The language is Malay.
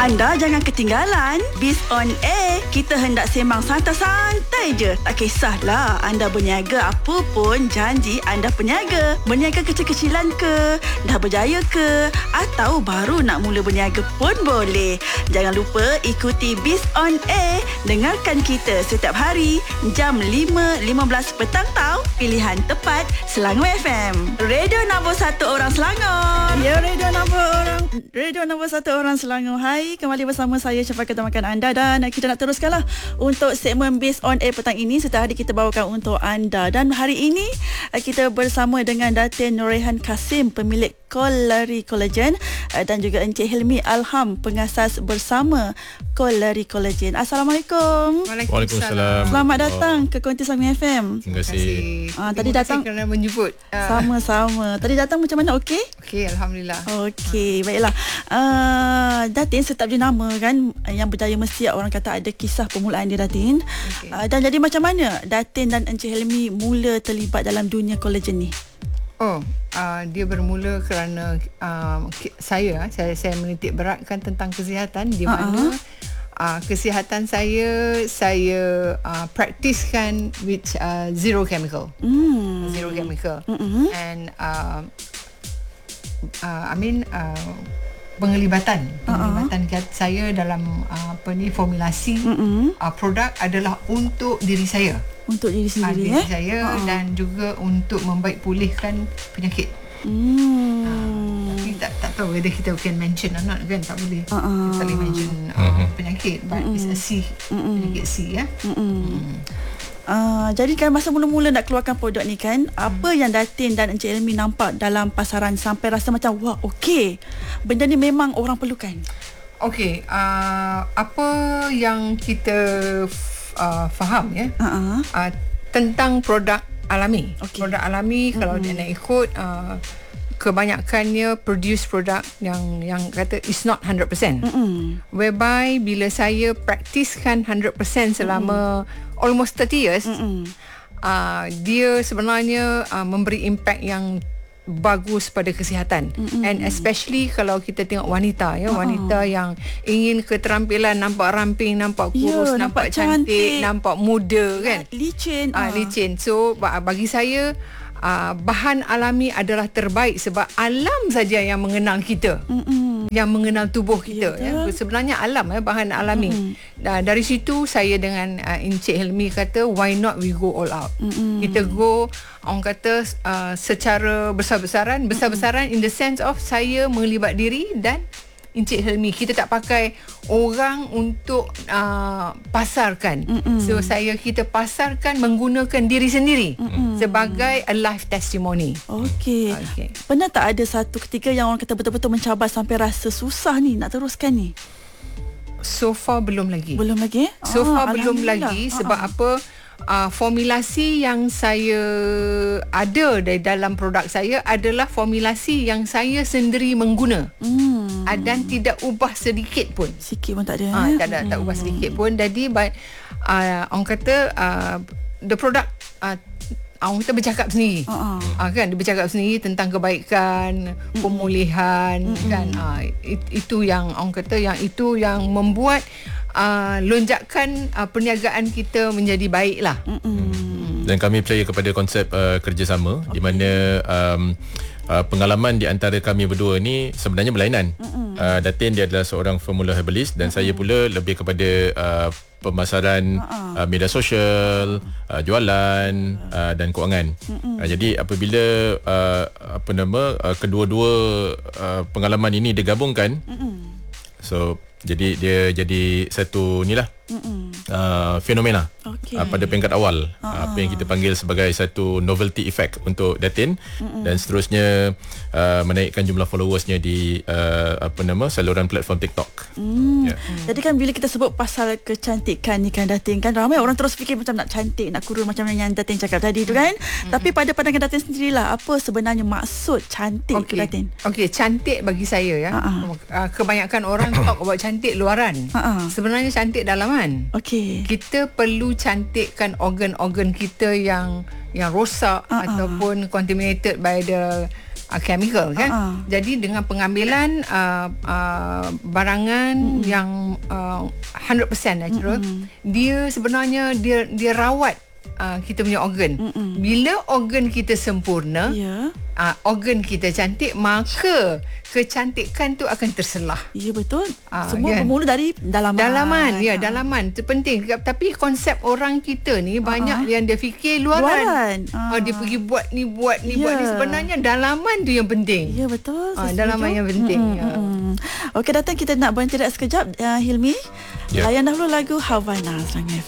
Anda jangan ketinggalan Biz on Air. Kita hendak sembang santai-santai je. Tak kisahlah anda berniaga apa pun, janji anda peniaga. Berniaga kecil-kecilan ke, dah berjaya ke, atau baru nak mula berniaga pun boleh. Jangan lupa ikuti Biz on Air. Dengarkan kita setiap hari jam 5.15 petang tau. Pilihan tepat Selangor FM. Radio nombor 1 orang Selangor. Ya, radio nombor 1 orang Selangor. Hai, kembali bersama saya Syafa Ketamakan anda, dan kita nak teruskanlah untuk segmen Biz on Air petang ini. Setiap hari kita bawakan untuk anda, dan hari ini kita bersama dengan Datin Norehan Kasim, pemilik Kolari Collagen, dan juga Encik Hilmi Alham, pengasas bersama Kolari Collagen. Assalamualaikum. Waalaikumsalam. Selamat datang ke Konti Selangor FM. Terima kasih. Tadi datang kerana menjemput. Sama-sama. Tadi datang macam mana? Okey? Okey, alhamdulillah. Okey, baiklah. Datin setiap jenama kan yang berjaya mesti orang kata ada kisah permulaan dia, Datin. Okay. Dan jadi macam mana Datin dan Encik Helmi mula terlibat dalam dunia kolagen ni? Dia bermula kerana saya menitik beratkan tentang kesihatan, di mana kesihatan saya praktiskan with zero chemical. Zero chemical. And penglibatan saya dalam formulasi produk adalah untuk diri saya. Untuk diri sendiri, diri saya dan juga untuk membaik pulihkan penyakit. Tapi tak tahu whether kita can mention or not kan, tak boleh. Kita boleh mention penyakit, but it's a C, penyakit C ya. Jadi kan masa mula-mula nak keluarkan produk ni kan, apa yang Datin dan Encik Elmi nampak dalam pasaran sampai rasa macam wah, okey, benda ni memang orang perlukan? Okey, apa yang kita faham ya, tentang produk alami. Produk alami, kalau dia nak ikut, kebanyakannya produce produk yang kata is not 100%. Whereby bila saya praktiskan 100% selama almost 30 years, dia sebenarnya memberi impact yang bagus pada kesihatan. And especially kalau kita tengok wanita ya, wanita yang ingin keterampilan, nampak ramping, nampak kurus, nampak cantik, nampak muda kan, licin. So bagi saya bahan alami adalah terbaik, sebab alam saja yang mengenal kita, yang mengenal tubuh kita ya. Sebenarnya alam bahan alami. Dari situ saya dengan Encik Helmi kata, why not we go all out. Kita go, orang kata secara besar-besaran in the sense of saya melibat diri dan Encik Helmi. Kita tak pakai orang untuk pasarkan. So kita pasarkan menggunakan diri sendiri sebagai a life testimony. Okey. Pernah tak ada satu ketika yang orang kata betul-betul mencabar sampai rasa susah ni nak teruskan ni? So far belum lagi. Belum lagi? So far belum lagi. Sebab apa? Formulasi yang saya ada dalam produk saya adalah formulasi yang saya sendiri mengguna. Dan tidak ubah sedikit pun. Sikit pun tak ada. Tak ubah sedikit pun. Jadi orang kata the product orang kita bercakap sendiri. Kan, dia bercakap sendiri tentang kebaikan, pemulihan kan. Itu yang orang kata, yang itu yang membuat lonjakan perniagaan kita menjadi baiklah. Dan kami percaya kepada konsep kerjasama, di mana pengalaman di antara kami berdua ni sebenarnya berlainan. Datin dia adalah seorang formula herbalist, dan saya pula lebih kepada pemasaran media sosial, jualan dan kewangan. Jadi apabila kedua-dua pengalaman ini digabungkan, so jadi dia jadi satu inilah fenomena pada peringkat awal, apa yang kita panggil sebagai satu novelty effect untuk Datin, dan seterusnya menaikkan jumlah followersnya di saluran platform TikTok. Jadi kan bila kita sebut pasal kecantikan ni kan, Datin kan, ramai orang terus fikir macam nak cantik, nak kurus macam yang Datin cakap tadi tu kan. Tapi pada pandangan Datin sendirilah, apa sebenarnya maksud cantik tu, Datin? Cantik bagi saya ya, kebanyakan orang talk about cantik luaran. Sebenarnya cantik dalaman. Kita perlu cantikkan organ-organ kita yang rosak ataupun contaminated by the chemical kan. Jadi dengan pengambilan barangan yang 100% natural, dia sebenarnya dia rawat kita punya organ. Bila organ kita sempurna, organ kita cantik, maka kecantikan tu akan terselah. Ya, betul. Semua bermula dari dalaman. Dalaman itu penting. Tapi konsep orang kita ni banyak yang dia fikir luaran. Dia pergi buat ni buat ni. Sebenarnya dalaman tu yang penting. Ya, betul. Dalaman yang penting. Okey, datang kita nak berhenti sekejap, Hilmi. Layan dahulu lagu Havana Serang FM.